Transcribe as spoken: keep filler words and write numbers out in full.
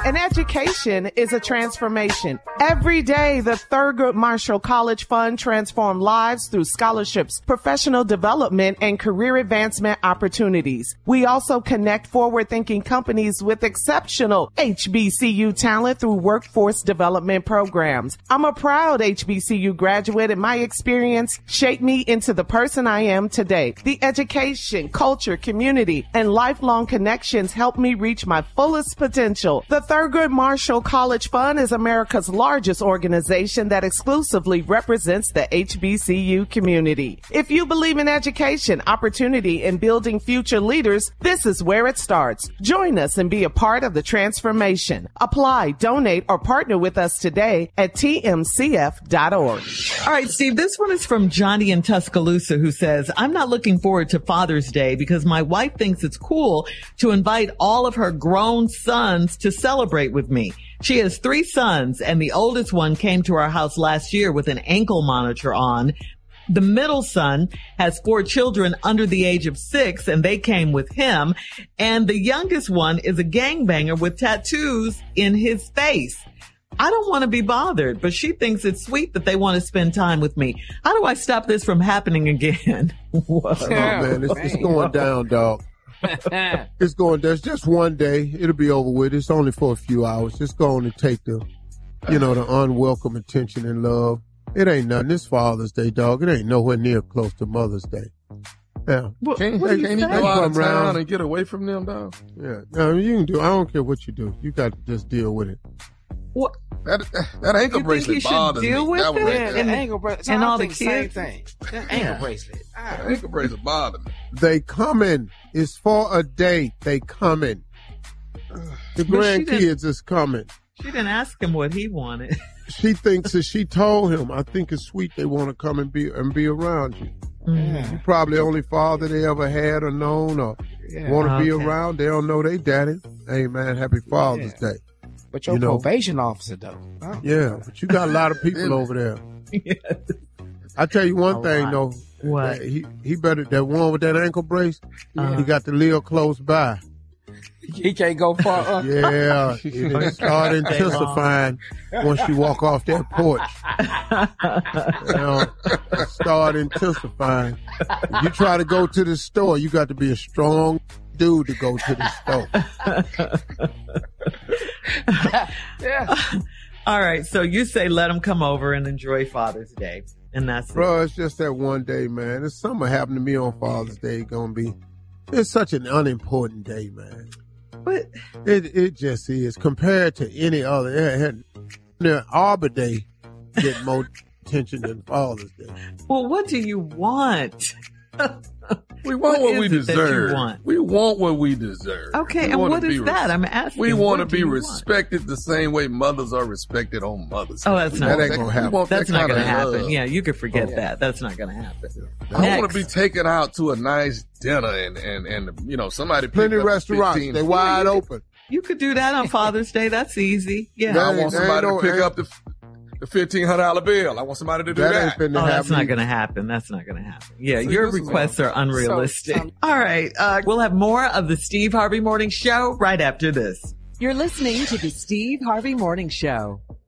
An education is a transformation. Every day, the Thurgood Marshall College Fund transforms lives through scholarships, professional development, and career advancement opportunities. We also connect forward-thinking companies with exceptional H B C U talent through workforce development programs. I'm a proud H B C U graduate, and my experience shaped me into the person I am today. The education, culture, community, and lifelong connections helped me reach my fullest potential. The Thurgood Marshall College Fund is America's largest organization that exclusively represents the H B C U community. If you believe in education, opportunity, and building future leaders, this is where it starts. Join us and be a part of the transformation. Apply, donate, or partner with us today at T M C F dot org. All right, Steve, this one is from Johnny in Tuscaloosa, who says, I'm not looking forward to Father's Day because my wife thinks it's cool to invite all of her grown sons to celebrate with me. She has three sons, and the oldest one came to our house last year with an ankle monitor on. The middle son has four children under the age of six, and they came with him. And the youngest one is a gangbanger with tattoos in his face. I don't want to be bothered, but she thinks it's sweet that they want to spend time with me. How do I stop this from happening again? Whoa. Oh, man, it's, it's going down, dog. It's going down. It's just one day. It'll be over with. It's only for a few hours. Just going to take the, you know, the unwelcome attention and love. It ain't nothing. It's Father's Day, dog. It ain't nowhere near close to Mother's Day. Yeah. What, can't what can't he go out of town around and get away from them, dog? Yeah. No, you can do. I don't care what you do. You got to just deal with it. What? That, that ankle you bracelet think he bothers should deal me. with That it? was Yeah, that ankle bracelet. And I all the think same kids? thing. That ankle bracelet. That ankle bracelet bothers me. They coming. It's for a date. They coming. The grandkids is coming. She didn't ask him what he wanted. She thinks that she told him. I think it's sweet they want to come and be and be around you. Mm. You probably the only father they ever had or known or Yeah. want to be Okay. around. They don't know they daddy. Hey, man, happy Father's Yeah. Day. But your You know. probation officer, though. Oh. Yeah, but you got a lot of people over there. Yes. I tell you one A thing, lot. though. What? That He he better, that one with that ankle brace, Uh-huh. he got to live close by. He can't go far up. Yeah, it start intensifying once you walk off that porch. You know, it start intensifying. If you try to go to the store, you got to be a strong dude to go to the store. Yeah. All right, so you say let him come over and enjoy Father's Day, and that's it. Bro, it's just that one day, man. It's something happened to me on Father's Day. Gonna be, it's such an unimportant day, man. But It it just is compared to any other. It had, the Arbor Day get more attention than Father's Day. well, what do you want? We want What what, we is it that you deserve. want? We want what we deserve. Okay, We and wanna what is be that? res- I'm asking. We want to what do be you want? respected the same way mothers are respected on Mother's Day. Oh, that's We not- want That ain't gonna happen. we want That's that not kind going to of happen. love. Yeah, you could forget Oh. that. That's not going to happen. I want to be Next. taken out to a nice dinner and, and, and you know, somebody pick Plenty up of restaurants, fifteen they wide you open. You could do that on Father's Day. That's easy. Yeah. That I ain't- want that somebody ain't to no- pick up the the fifteen hundred dollar bill. I want somebody to do That that. ain't finna Oh, that's happen. not going to happen. That's not going to happen. Yeah, See, your this is requests what- are unrealistic. So, um, All right. Uh, we'll have more of the Steve Harvey Morning Show right after this. You're listening to the Steve Harvey Morning Show.